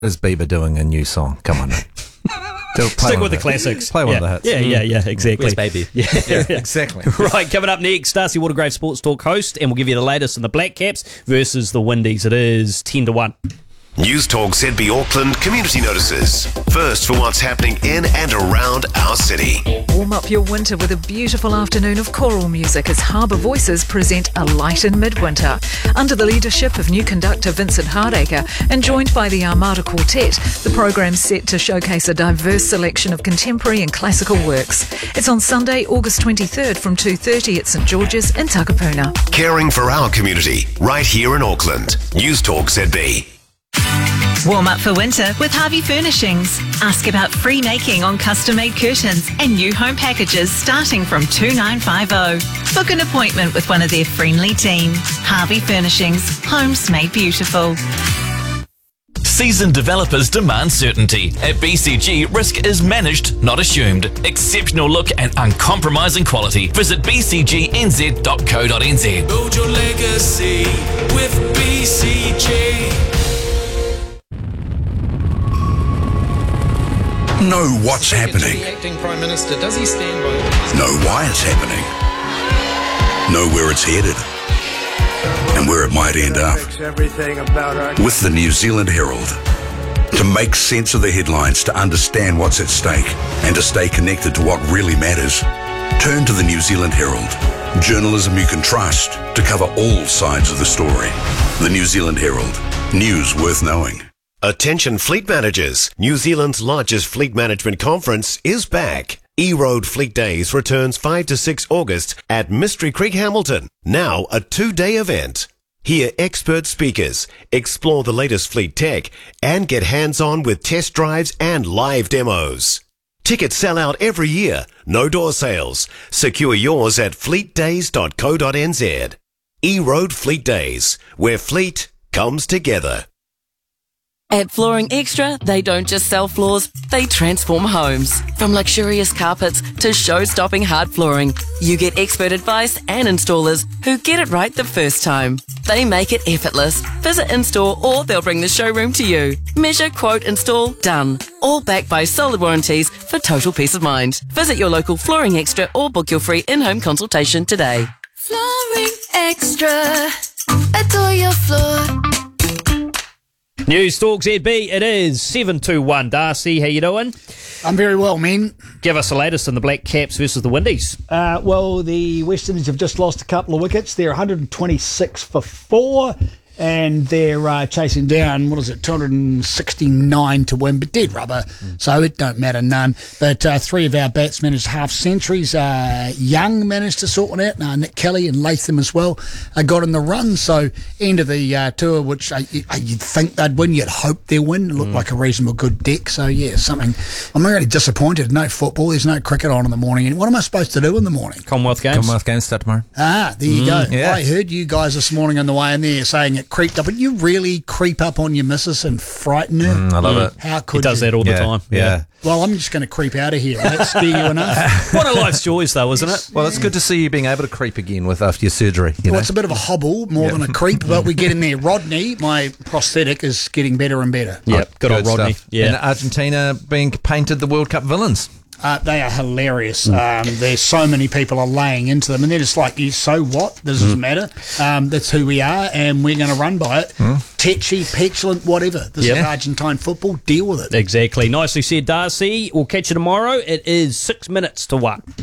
Is Bieber doing a new song? Come on, mate. Stick with the classics. Play one of the hits. Yeah, exactly. Where's Baby? Yeah, exactly. Right, coming up next, Darcy Watergrave Sports Talk host, and we'll give you the latest in the Black Caps versus the Windies. It is 10-1. News Talk ZB Auckland community notices. First for what's happening in and around our city. Warm up your winter with a beautiful afternoon of choral music as Harbour Voices present A Light in Midwinter. Under the leadership of new conductor Vincent Hardacre and joined by the Armada Quartet, the programme's set to showcase a diverse selection of contemporary and classical works. It's on Sunday, August 23rd from 2:30 at St George's in Takapuna. Caring for our community right here in Auckland. News Talk ZB. Warm up for winter with Harvey Furnishings. Ask about free making on custom-made curtains and new home packages starting from $2,950. Book an appointment with one of their friendly team. Harvey Furnishings. Homes made beautiful. Seasoned developers demand certainty. At BCG, risk is managed, not assumed. Exceptional look and uncompromising quality. Visit bcgnz.co.nz. Build your legacy with BCG. Know what's happening. The acting Prime Minister, does he stand by? Know why it's happening. Know where it's headed. And where it might end up. With the New Zealand Herald. To make sense of the headlines, to understand what's at stake, and to stay connected to what really matters, turn to the New Zealand Herald. Journalism you can trust to cover all sides of the story. The New Zealand Herald. News worth knowing. Attention fleet managers. New Zealand's largest fleet management conference is back. E-Road Fleet Days returns 5 to 6 August at Mystery Creek, Hamilton. Now a 2-day event. Hear expert speakers, explore the latest fleet tech, and get hands-on with test drives and live demos. Tickets sell out every year. No door sales. Secure yours at fleetdays.co.nz. E-Road Fleet Days, where fleet comes together. At Flooring Extra, they don't just sell floors, they transform homes. From luxurious carpets to show-stopping hard flooring, you get expert advice and installers who get it right the first time. They make it effortless. Visit in-store or they'll bring the showroom to you. Measure, quote, install, done. All backed by solid warranties for total peace of mind. Visit your local Flooring Extra or book your free in-home consultation today. Flooring Extra. Adore your floor. News Talk ZB, it is 7-1. Darcy, how you doing? I'm very well, man. Give us the latest on the Black Caps versus the Windies. Well, the West Indies have just lost a couple of wickets. They're 126 for 4, and they're chasing down, 269 to win, but dead rubber, so it don't matter none. But 3 of our bats managed half centuries. Young managed to sort one out. Nick Kelly and Latham as well got in the run. So end of the tour, which you'd think they'd win, you'd hope they'd win. It looked like a reasonable good deck. So yeah, something. I'm really disappointed. No football. There's no cricket on in the morning. And what am I supposed to do in the morning? Commonwealth Games start tomorrow. There you go. Yeah. I heard you guys this morning on the way in there saying it creeped up, but you really creep up on your missus and frighten her. I love it. How could he does you? that all the time. Yeah. Well, I'm just going to creep out of here. That scare you enough? One of life's joys, though, isn't it? Well, it's good to see you being able to creep again after your surgery. You know? It's a bit of a hobble more than a creep, but we get in there. Rodney, my prosthetic, is getting better and better. Yep, good old Rodney. Stuff. And Argentina being painted the World Cup villains. They are hilarious. There's so many people are laying into them, and they're just like, so what? This doesn't matter. That's who we are, and we're going to run by it. Tetchy, petulant, whatever. This is Argentine football. Deal with it. Exactly. Nicely said, Darcy. We'll catch you tomorrow. It is 6 minutes to 1.